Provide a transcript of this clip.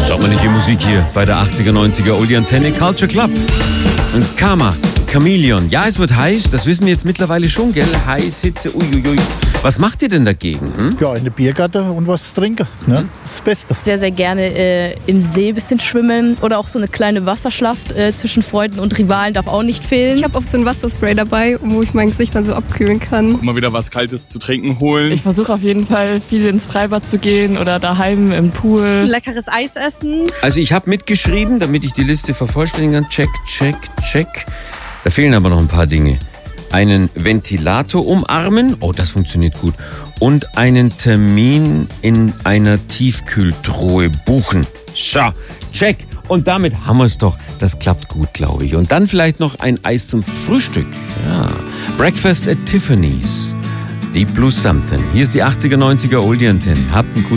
Sommerliche Musik hier bei der 80er, 90er Oldie Antenne Culture Club. Und Karma, Chameleon. Ja, es wird heiß, das wissen wir jetzt mittlerweile schon, gell? Heiß, Hitze, uiuiui. Was macht ihr denn dagegen? Ja, in der Biergarten und was trinken. Ne? Das ist das Beste. Sehr, sehr gerne im See ein bisschen schwimmen oder auch so eine kleine Wasserschlacht zwischen Freunden und Rivalen darf auch nicht fehlen. Ich habe oft so ein Wasserspray dabei, wo ich mein Gesicht dann so abkühlen kann. Mal wieder was Kaltes zu trinken holen. Ich versuche auf jeden Fall viel ins Freibad zu gehen oder daheim im Pool. Leckeres Eis essen. Also ich habe mitgeschrieben, damit ich die Liste vervollständigen kann. Check, check, check. Da fehlen aber noch ein paar Dinge. Einen Ventilator umarmen, oh, das funktioniert gut. Und einen Termin in einer Tiefkühltruhe buchen. So, check. Und damit haben wir es doch. Das klappt gut, glaube ich. Und dann vielleicht noch ein Eis zum Frühstück. Ja. Breakfast at Tiffany's. Deep Blue Something. Hier ist die 80er, 90er Oldie Antenne. Habt einen guten